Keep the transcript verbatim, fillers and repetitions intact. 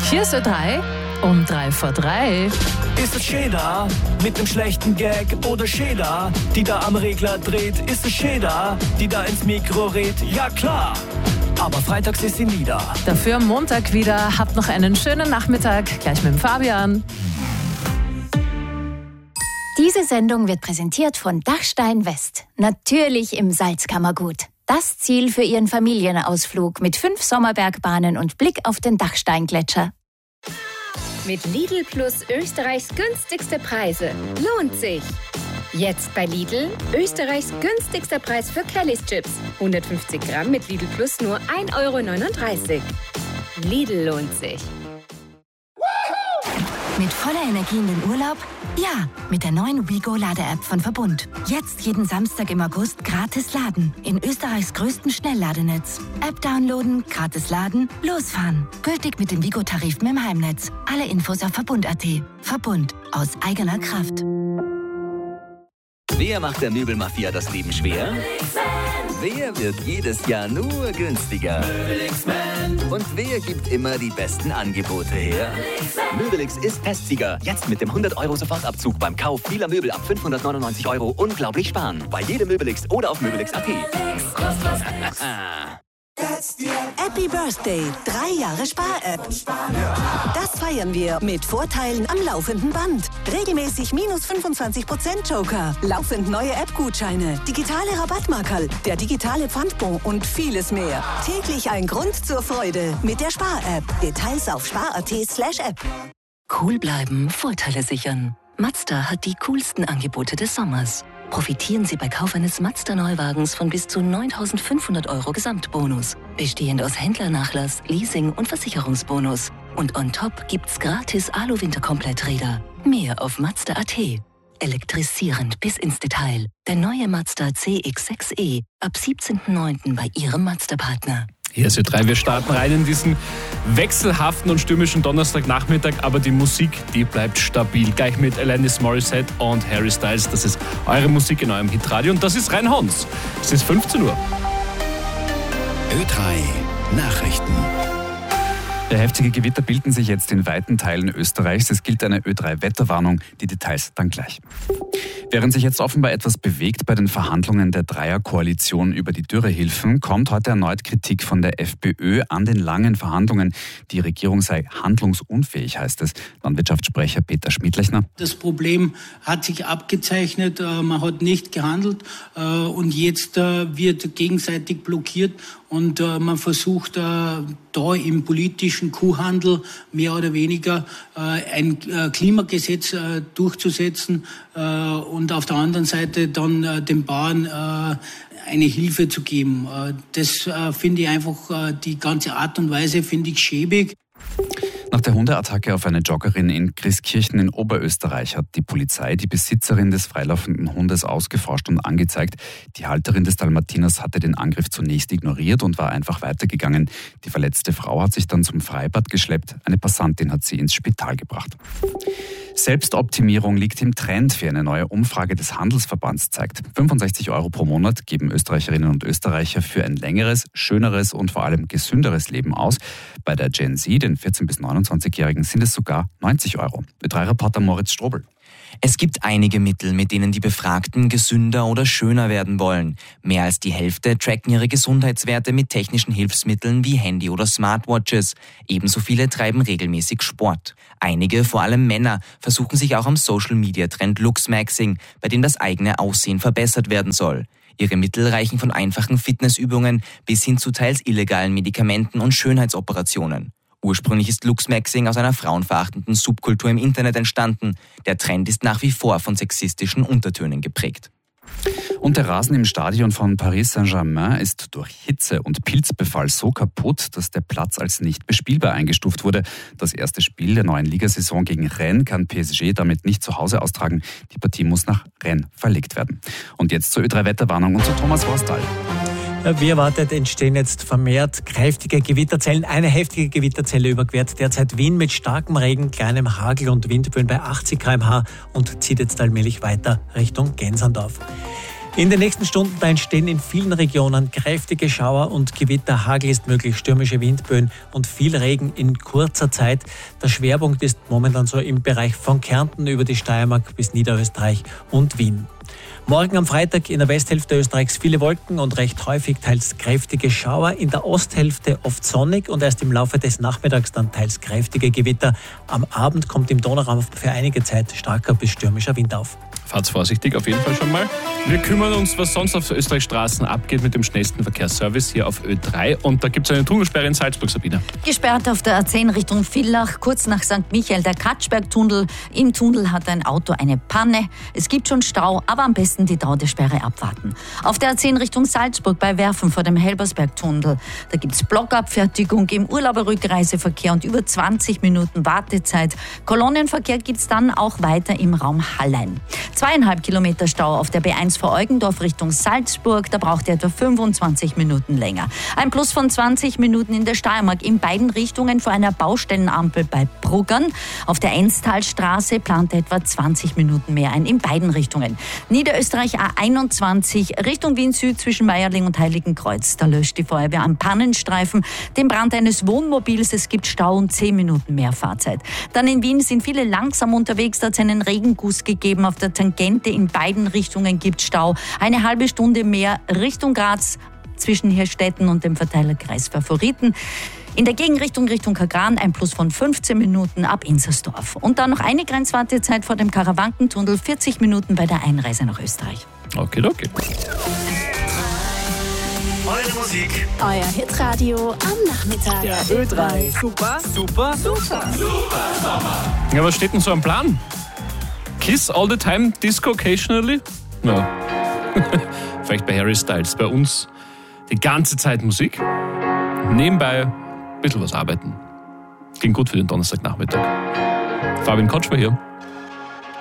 Hier ist Ö drei um drei vor drei. Ist es Schäder mit nem schlechten Gag oder Schäder, die da am Regler dreht? Ist es Schäder, die da ins Mikro redet? Ja klar, aber freitags ist sie nie da. Dafür am Montag wieder. Habt noch einen schönen Nachmittag. Gleich mit dem Fabian. Diese Sendung wird präsentiert von Dachstein West. Natürlich im Salzkammergut. Das Ziel für Ihren Familienausflug mit fünf Sommerbergbahnen und Blick auf den Dachsteingletscher. Mit Lidl Plus Österreichs günstigste Preise. Lohnt sich! Jetzt bei Lidl Österreichs günstigster Preis für Kellys Chips. hundertfünfzig Gramm mit Lidl Plus nur ein Euro neununddreißig. Lidl lohnt sich. Mit voller Energie in den Urlaub? Ja, mit der neuen WeGo-Lade-App von Verbund. Jetzt jeden Samstag im August gratis laden. In Österreichs größten Schnellladenetz. App downloaden, gratis laden, losfahren. Gültig mit den WeGo-Tarifen im Heimnetz. Alle Infos auf Verbund punkt at. Verbund. Aus eigener Kraft. Wer macht der Möbelmafia das Leben schwer? Wer wird jedes Jahr nur günstiger? Und wer gibt immer die besten Angebote her? Möbelix ist Festsieger. Jetzt mit dem hundert Euro Sofortabzug beim Kauf vieler Möbel ab fünfhundertneunundneunzig Euro unglaublich sparen. Bei jedem Möbelix oder auf möbelix punkt at. Happy Birthday, drei Jahre Spar-App. Das feiern wir mit Vorteilen am laufenden Band. Regelmäßig minus fünfundzwanzig Prozent Joker, laufend neue App-Gutscheine, digitale Rabattmarkerl, der digitale Pfandbon und vieles mehr. Täglich ein Grund zur Freude mit der Spar-App. Details auf spar punkt at slash app. Cool bleiben, Vorteile sichern. Mazda hat die coolsten Angebote des Sommers. Profitieren Sie bei Kauf eines Mazda-Neuwagens von bis zu neuntausendfünfhundert Euro Gesamtbonus, bestehend aus Händlernachlass, Leasing und Versicherungsbonus. Und on top gibt's gratis Alu-Winterkompletträder. Mehr auf Mazda punkt at. Elektrisierend bis ins Detail. Der neue Mazda C X sechs E ab siebzehnten neunten bei Ihrem Mazda-Partner. Hier ist Ö drei, wir starten rein in diesen wechselhaften und stürmischen Donnerstagnachmittag, aber die Musik, die bleibt stabil. Gleich mit Alanis Morissette und Harry Styles, das ist eure Musik in eurem Hitradio und das ist Rhein-Hons. Es ist fünfzehn Uhr. Ö drei Nachrichten. Ja, heftige Gewitter bilden sich jetzt in weiten Teilen Österreichs. Es gilt eine Ö drei Wetterwarnung. Die Details dann gleich. Während sich jetzt offenbar etwas bewegt bei den Verhandlungen der Dreierkoalition über die Dürrehilfen, kommt heute erneut Kritik von der FPÖ an den langen Verhandlungen. Die Regierung sei handlungsunfähig, heißt es. Landwirtschaftssprecher Peter Schmidlechner. Das Problem hat sich abgezeichnet, man hat nicht gehandelt und jetzt wird gegenseitig blockiert und man versucht da im politischen Kuhhandel mehr oder weniger ein Klimagesetz durchzusetzen und auf der anderen Seite dann den Bauern eine Hilfe zu geben. Das finde ich einfach, die ganze Art und Weise finde ich schäbig. Nach der Hundeattacke auf eine Joggerin in Christkirchen in Oberösterreich hat die Polizei die Besitzerin des freilaufenden Hundes ausgeforscht und angezeigt. Die Halterin des Dalmatiners hatte den Angriff zunächst ignoriert und war einfach weitergegangen. Die verletzte Frau hat sich dann zum Freibad geschleppt. Eine Passantin hat sie ins Spital gebracht. Selbstoptimierung liegt im Trend, wie eine neue Umfrage des Handelsverbands zeigt. fünfundsechzig Euro pro Monat geben Österreicherinnen und Österreicher für ein längeres, schöneres und vor allem gesünderes Leben aus. Bei der Gen Z, den vierzehn- bis neunundzwanzigjährigen, sind es sogar neunzig Euro. Ö drei Reporter Moritz Strobel. Es gibt einige Mittel, mit denen die Befragten gesünder oder schöner werden wollen. Mehr als die Hälfte tracken ihre Gesundheitswerte mit technischen Hilfsmitteln wie Handy oder Smartwatches. Ebenso viele treiben regelmäßig Sport. Einige, vor allem Männer, versuchen sich auch am Social-Media-Trend Luxmaxing, bei dem das eigene Aussehen verbessert werden soll. Ihre Mittel reichen von einfachen Fitnessübungen bis hin zu teils illegalen Medikamenten und Schönheitsoperationen. Ursprünglich ist Luxmaxing aus einer frauenverachtenden Subkultur im Internet entstanden. Der Trend ist nach wie vor von sexistischen Untertönen geprägt. Und der Rasen im Stadion von Paris Saint-Germain ist durch Hitze und Pilzbefall so kaputt, dass der Platz als nicht bespielbar eingestuft wurde. Das erste Spiel der neuen Ligasaison gegen Rennes kann P S G damit nicht zu Hause austragen. Die Partie muss nach Rennes verlegt werden. Und jetzt zur Ö drei Wetterwarnung und zu Thomas Worstal. Wie erwartet entstehen jetzt vermehrt kräftige Gewitterzellen. Eine heftige Gewitterzelle überquert derzeit Wien mit starkem Regen, kleinem Hagel und Windböen bei achtzig Kilometer pro Stunde und zieht jetzt allmählich weiter Richtung Gensandorf. In den nächsten Stunden da entstehen in vielen Regionen kräftige Schauer und Gewitter, Hagel ist möglich, stürmische Windböen und viel Regen in kurzer Zeit. Der Schwerpunkt ist momentan so im Bereich von Kärnten über die Steiermark bis Niederösterreich und Wien. Morgen am Freitag in der Westhälfte Österreichs viele Wolken und recht häufig teils kräftige Schauer. In der Osthälfte oft sonnig und erst im Laufe des Nachmittags dann teils kräftige Gewitter. Am Abend kommt im Donauraum für einige Zeit starker bis stürmischer Wind auf. Fahrt's vorsichtig auf jeden Fall schon mal. Wir kümmern uns, was sonst auf Österreichs Straßen abgeht, mit dem schnellsten Verkehrsservice hier auf Ö drei. Und da gibt es eine Tunnelsperre in Salzburg, Sabine. Gesperrt auf der A zehn Richtung Villach, kurz nach Sankt Michael, der Katschberg-Tunnel. Im Tunnel hat ein Auto eine Panne. Es gibt schon Stau, aber am besten die Dauer der Sperre abwarten. Auf der A zehn Richtung Salzburg bei Werfen vor dem Helbersberg-Tunnel. Da gibt es Blockabfertigung im Urlauberrückreiseverkehr und über zwanzig Minuten Wartezeit. Kolonnenverkehr gibt es dann auch weiter im Raum Hallein. Zweieinhalb Kilometer Stau auf der B eins vor Eugendorf Richtung Salzburg. Da braucht ihr etwa fünfundzwanzig Minuten länger. Ein Plus von zwanzig Minuten in der Steiermark in beiden Richtungen vor einer Baustellenampel bei Bruggern. Auf der Enstalstraße plant ihr etwa zwanzig Minuten mehr ein in beiden Richtungen. Niederösterreich A einundzwanzig Richtung Wien Süd zwischen Meierling und Heiligenkreuz. Da löscht die Feuerwehr am Pannenstreifen den Brand eines Wohnmobils. Es gibt Stau und zehn Minuten mehr Fahrzeit. Dann in Wien sind viele langsam unterwegs. Da hat es einen Regenguss gegeben auf der Tangente. In beiden Richtungen gibt Stau. Eine halbe Stunde mehr Richtung Graz zwischen Hirstetten und dem Verteilerkreis Favoriten. In der Gegenrichtung Richtung Kagran ein Plus von fünfzehn Minuten ab Insersdorf. Und dann noch eine Grenzwartezeit vor dem Karawankentunnel, vierzig Minuten bei der Einreise nach Österreich. Okay, okay. Eure Musik. Euer Hitradio am Nachmittag. Der Ö drei. Super, super, super, super Sommer. Ja, was steht denn so am Plan? Kiss all the time, Disco occasionally? No. Vielleicht bei Harry Styles. Bei uns die ganze Zeit Musik. Nebenbei ein bisschen was arbeiten. Ging gut für den Donnerstagnachmittag. Fabian Kotschmer hier.